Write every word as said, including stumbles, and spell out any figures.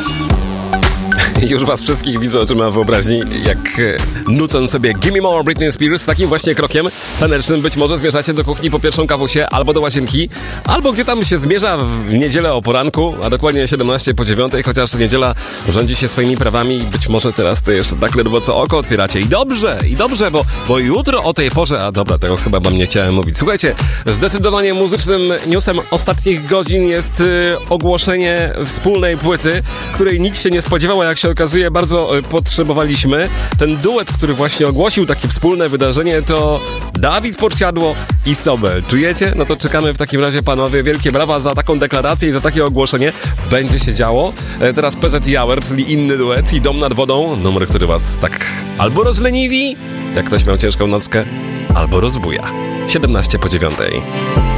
Już was wszystkich widzę oczyma wyobraźni, jak nucą sobie Gimme More Britney Spears. Takim właśnie krokiem tanecznym być może zmierzacie do kuchni po pierwszą kawusię, albo do łazienki, albo gdzie tam się zmierza w niedzielę o poranku, a dokładnie siedemnaście po dziewiątej, chociaż niedziela rządzi się swoimi prawami i być może teraz to jeszcze tak ledwo co oko otwieracie. I dobrze, i dobrze, bo, bo jutro o tej porze, a dobra, tego chyba wam nie chciałem mówić. Słuchajcie, zdecydowanie muzycznym newsem ostatnich godzin jest y, ogłoszenie wspólnej płyty, której nikt się nie spodziewał, jak się okazuje, bardzo y, potrzebowaliśmy. Ten duet, który właśnie ogłosił takie wspólne wydarzenie, to Dawid Podsiadło i Sobel. Czujecie? No to czekamy w takim razie, panowie. Wielkie brawa za taką deklarację i za takie ogłoszenie. Będzie się działo. E, teraz P Z Hour, czyli inny duet, i Dom nad wodą. Numer, który was tak albo rozleniwi, jak ktoś miał ciężką nockę, albo rozbuja. siedemnaście po dziewiątej.